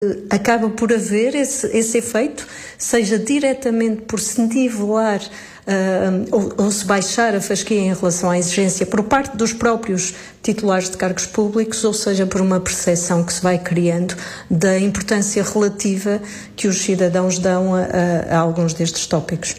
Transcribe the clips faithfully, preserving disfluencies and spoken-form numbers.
acaba por haver esse, esse efeito, seja diretamente por se nivelar uh, ou, ou se baixar a fasquia em relação à exigência por parte dos próprios titulares de cargos públicos, ou seja por uma percepção que se vai criando da importância relativa que os cidadãos dão a, a, a alguns destes tópicos.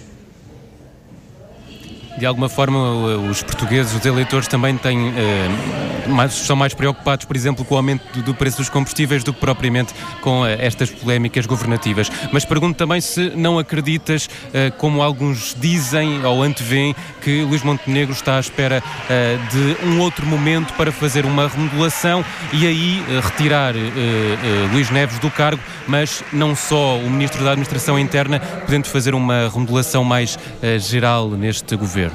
De alguma forma, os portugueses, os eleitores também têm, eh, mais, são mais preocupados, por exemplo, com o aumento do, do preço dos combustíveis do que propriamente com eh, estas polémicas governativas. Mas pergunto também se não acreditas, eh, como alguns dizem ou antevêem, que Luís Montenegro está à espera eh, de um outro momento para fazer uma remodelação e aí eh, retirar eh, eh, Luís Neves do cargo, mas não só o Ministro da Administração Interna, podendo fazer uma remodelação mais eh, geral neste governo.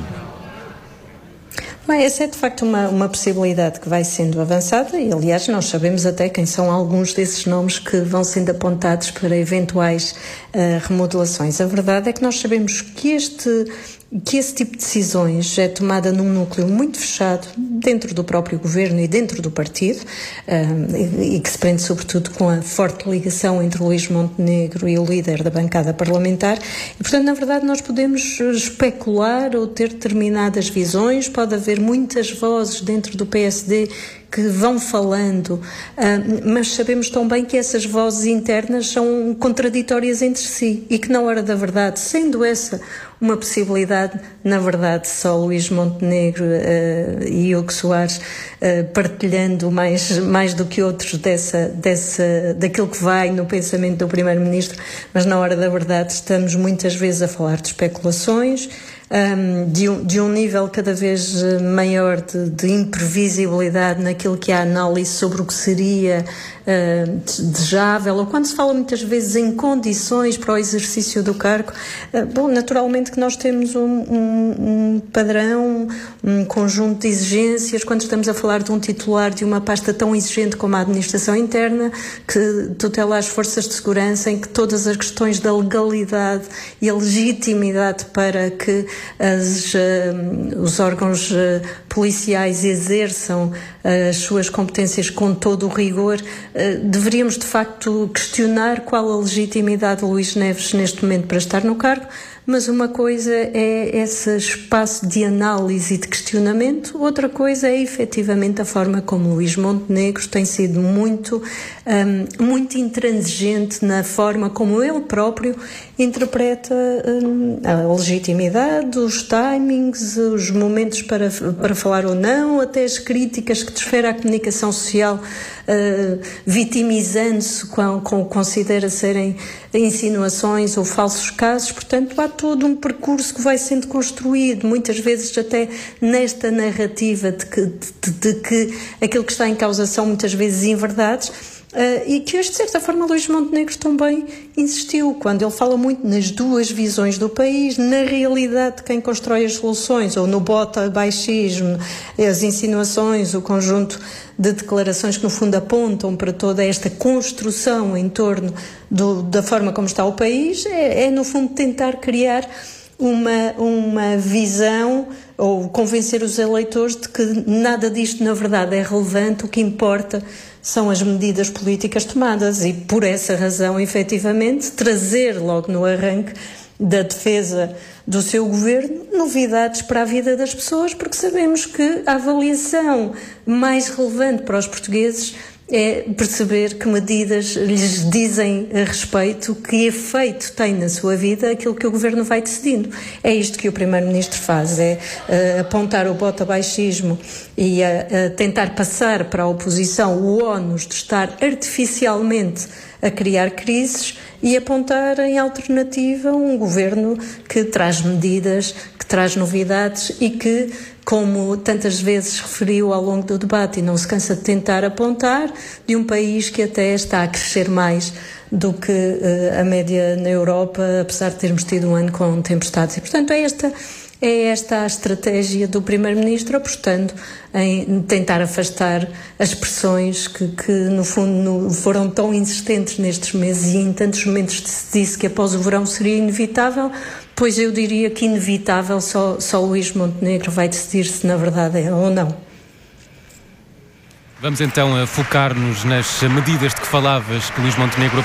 Bem, essa é de facto uma, uma possibilidade que vai sendo avançada e, aliás, nós sabemos até quem são alguns desses nomes que vão sendo apontados para eventuais uh, remodelações. A verdade é que nós sabemos que este... que esse tipo de decisões é tomada num núcleo muito fechado dentro do próprio governo e dentro do partido um, e, e que se prende sobretudo com a forte ligação entre Luís Montenegro e o líder da bancada parlamentar e, portanto, na verdade nós podemos especular ou ter determinadas visões, pode haver muitas vozes dentro do P S D que vão falando, uh, mas sabemos tão bem que essas vozes internas são contraditórias entre si e que na hora da verdade, sendo essa uma possibilidade, na verdade só Luís Montenegro uh, e Hugo Soares uh, partilhando mais, mais do que outros dessa, dessa, daquilo que vai no pensamento do Primeiro-Ministro, mas na hora da verdade estamos muitas vezes a falar de especulações, Um, de, um, de um nível cada vez maior de, de imprevisibilidade naquilo que é a análise sobre o que seria uh, desejável, ou quando se fala muitas vezes em condições para o exercício do cargo, uh, bom, naturalmente que nós temos um, um, um padrão, um conjunto de exigências, quando estamos a falar de um titular de uma pasta tão exigente como a administração interna, que tutela as forças de segurança, em que todas as questões da legalidade e a legitimidade para que As, uh, os órgãos uh, policiais exerçam uh, as suas competências com todo o rigor, uh, deveríamos de facto questionar qual a legitimidade de Luís Neves neste momento para estar no cargo, mas uma coisa é esse espaço de análise e de questionamento, outra coisa é efetivamente a forma como Luís Montenegro tem sido muito, um, muito intransigente na forma como ele próprio interpreta um, a legitimidade, os timings, os momentos para, para falar ou não, até as críticas que desfere à comunicação social, uh, vitimizando-se com, com o que considera serem insinuações ou falsos casos. Portanto, há todo um percurso que vai sendo construído, muitas vezes até nesta narrativa de que, de, de que aquilo que está em causa são muitas vezes inverdades. Uh, e que hoje, de certa forma, Luís Montenegro também insistiu, quando ele fala muito nas duas visões do país, na realidade de quem constrói as soluções, ou no bota-baixismo, as insinuações, o conjunto de declarações que, no fundo, apontam para toda esta construção em torno do, da forma como está o país, é, é, no fundo, tentar criar uma, uma visão ou convencer os eleitores de que nada disto, na verdade, é relevante, o que importa são as medidas políticas tomadas e, por essa razão, efetivamente, trazer logo no arranque da defesa do seu governo novidades para a vida das pessoas, porque sabemos que a avaliação mais relevante para os portugueses é perceber que medidas lhes dizem a respeito, que efeito tem na sua vida aquilo que o governo vai decidindo. É isto que o Primeiro-Ministro faz, é uh, apontar o bota-baixismo e a, a tentar passar para a oposição o ónus de estar artificialmente a criar crises e apontar em alternativa um governo que traz medidas, que traz novidades e que, como tantas vezes referiu ao longo do debate e não se cansa de tentar apontar, de um país que até está a crescer mais do que uh, a média na Europa, apesar de termos tido um ano com tempestades. E, portanto, é esta, é esta a estratégia do Primeiro-Ministro, apostando em tentar afastar as pressões que, que no fundo, no, foram tão insistentes nestes meses e em tantos momentos se disse que após o verão seria inevitável. Pois eu diria que inevitável só, só Luís Montenegro vai decidir se na verdade é ou não. Vamos então focar-nos nas medidas de que falavas, que Luís Montenegro